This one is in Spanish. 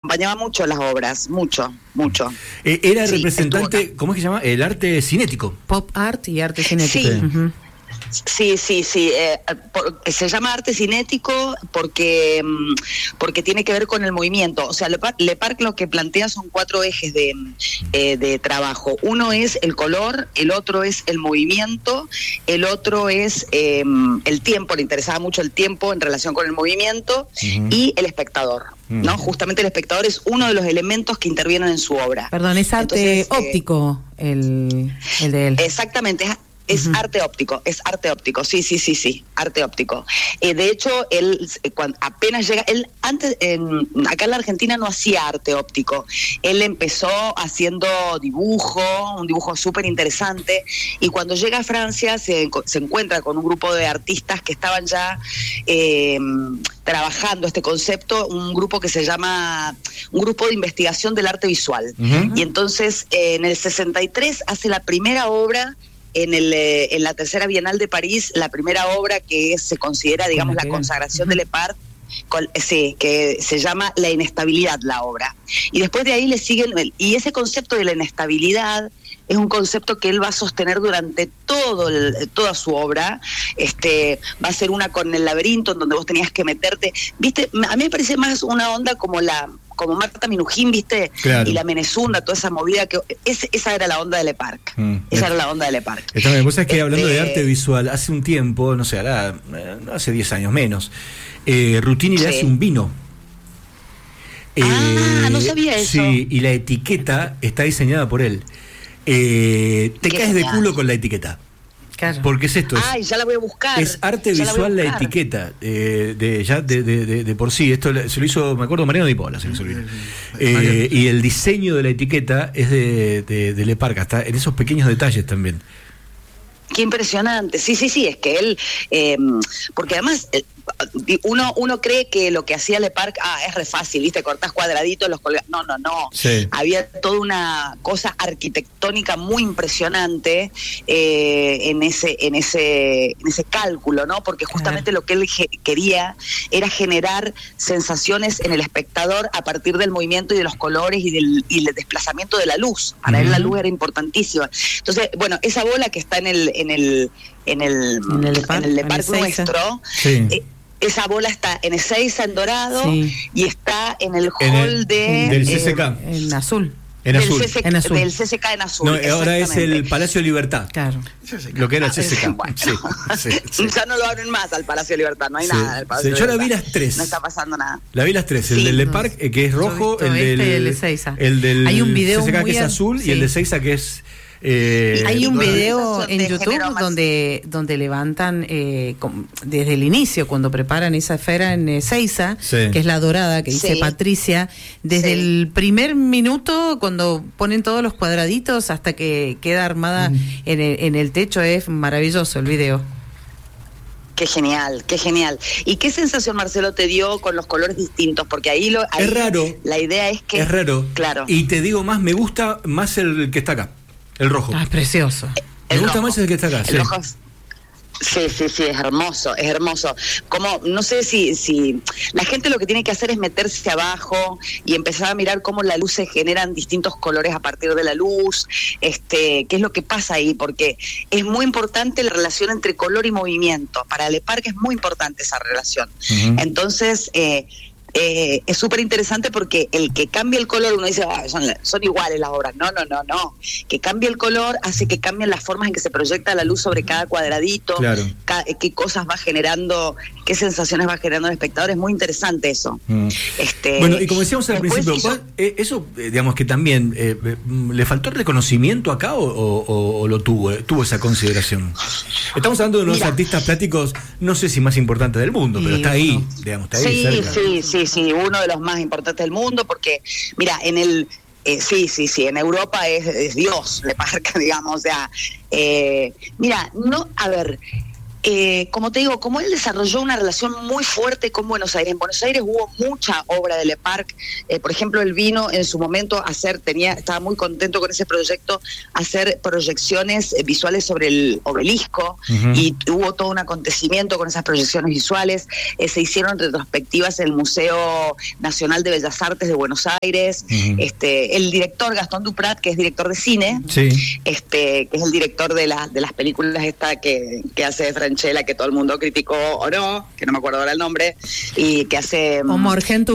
acompañaba mucho las obras, mucho. Era el representante, ¿cómo es que se llama? El arte cinético. Pop art y arte cinético. Sí. Uh-huh. Sí, se llama arte cinético porque tiene que ver con el movimiento. O sea, Le Parc lo que plantea son 4 ejes de trabajo. Uno es el color, el otro es el movimiento, el otro es el tiempo. Le interesaba mucho el tiempo en relación con el movimiento, uh-huh, y el espectador, ¿no? Justamente el espectador es uno de los elementos que intervienen en su obra. Perdón, es arte óptico el de él. Exactamente, es arte óptico, sí, arte óptico. De hecho, él cuando apenas llega, acá en la Argentina no hacía arte óptico. Él empezó haciendo un dibujo súper interesante, y cuando llega a Francia se encuentra con un grupo de artistas que estaban ya trabajando este concepto, un grupo que se llama un grupo de investigación del arte visual. Uh-huh. Y entonces en el 63 hace la primera obra en la tercera Bienal de París, la primera obra que se considera, digamos, la consagración de Le Parc, que se llama La inestabilidad, la obra. Y después de ahí le siguen, y ese concepto de la inestabilidad es un concepto que él va a sostener durante toda su obra. Va a ser una con el laberinto, en donde vos tenías que meterte. ¿Viste? A mí me parece más una onda como Marta Minujín, ¿viste? Claro. Y la Menezunda, toda esa movida, esa era la onda de Le Parc. Esa era la onda de Le Parc. Vos sabés que hablando de arte visual, hace un tiempo, no sé, hace 10 años menos, Rutini le hace un vino. No sabía eso. Sí, y la etiqueta está diseñada por él. Te caes de culo con la etiqueta. Claro. Porque es esto. Ya la voy a buscar. Es arte visual la etiqueta. De por sí. Esto se lo hizo, me acuerdo, Mariano Di Pola. Y el diseño de la etiqueta es de Le Parc, hasta en esos pequeños detalles también. Qué impresionante. Sí, es que él, porque además uno cree que lo que hacía Le Parc, es re fácil, ¿viste? Cortás cuadraditos, los colgás. No. Sí. Había toda una cosa arquitectónica muy impresionante en ese cálculo, ¿no? Porque justamente lo que él quería era generar sensaciones en el espectador a partir del movimiento y de los colores y del desplazamiento de la luz. Para él la luz era importantísima. Entonces, bueno, esa bola que está en el Le Parc nuestro, sí. Esa bola está en Ezeiza, en dorado, sí, y está en el hall del CCK. En azul. Del CCK en azul. No, ahora es el Palacio de Libertad. Claro. Lo que era el CCK. Bueno, sí. Ya no lo abren más al Palacio de Libertad, no hay nada del Palacio de Yo Libertad. la vi las 3. No está pasando nada. La vi las 3. El del Le Parc, que es rojo, el del Ezeiza. El del hay un video CCK, muy que es azul, y el de Ezeiza, que es... hay un video en YouTube donde levantan desde el inicio, cuando preparan esa esfera en Ezeiza, sí, que es la dorada que dice Patricia, desde el primer minuto, cuando ponen todos los cuadraditos hasta que queda armada en el techo. Es maravilloso el video. Qué genial. ¿Y qué sensación, Marcelo, te dio con los colores distintos? Porque ahí es raro. La idea es que... Es raro. Claro. Y te digo más, me gusta más el que está acá. El rojo. Es precioso. Me gusta más el que está acá. El rojo. Sí, es hermoso. Como, no sé si la gente lo que tiene que hacer es meterse abajo y empezar a mirar cómo la luz se generan distintos colores a partir de la luz, qué es lo que pasa ahí, porque es muy importante la relación entre color y movimiento. Para Le Parc es muy importante esa relación. Uh-huh. Entonces, es súper interesante porque el que cambia el color, uno dice, son iguales las obras. No. Que cambie el color hace que cambien las formas en que se proyecta la luz sobre cada cuadradito, claro, qué cosas va generando, qué sensaciones va generando el espectador. Es muy interesante eso. Bueno, y como decíamos al principio, eso, digamos que también ¿le faltó el reconocimiento acá o lo tuvo esa consideración? Estamos hablando de unos artistas plásticos, no sé si más importantes del mundo, pero está ahí, digamos, está ahí cerca. Sí, uno de los más importantes del mundo, porque, mira, en Europa es Dios, Le Parc, digamos, o sea, como te digo, como él desarrolló una relación muy fuerte con Buenos Aires. En Buenos Aires hubo mucha obra de Le Parc. Por ejemplo, él vino en su momento a hacer, estaba muy contento con ese proyecto, hacer proyecciones visuales sobre el obelisco, y hubo todo un acontecimiento con esas proyecciones visuales. Se hicieron retrospectivas en el Museo Nacional de Bellas Artes de Buenos Aires. El director Gastón Duprat, que es director de cine, que es el director de las películas que hace Franchella, que todo el mundo criticó o no, que no me acuerdo ahora el nombre, y que hace... Como Argento